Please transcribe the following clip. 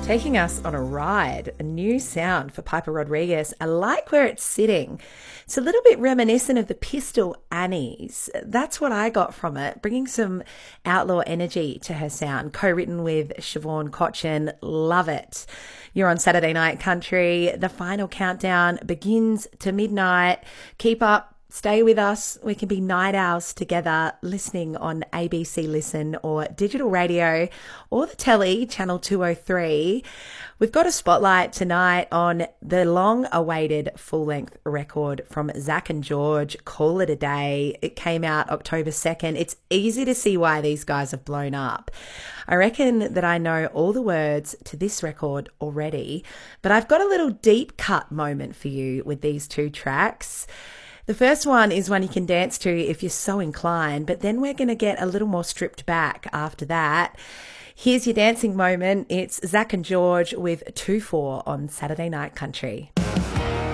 Taking us on a ride, a new sound for Piper Rodriguez. I like where it's sitting. It's a little bit reminiscent of the Pistol Annies. That's what I got from it, bringing some outlaw energy to her sound. Co-written with Siobhan Cochin. Love it. You're on Saturday Night Country. The final countdown begins to midnight. Keep up. Stay with us. We can be night owls together, listening on ABC Listen or digital radio or the telly, channel 203. We've got a spotlight tonight on the long-awaited full-length record from Zach and George, Call It a Day. It came out October 2nd. It's easy to see why these guys have blown up. I reckon that I know all the words to this record already, but I've got a little deep cut moment for you with these two tracks. The first one is one you can dance to if you're so inclined, but then we're going to get a little more stripped back after that. Here's your dancing moment. It's Zach and George with 2-4 on Saturday Night Country.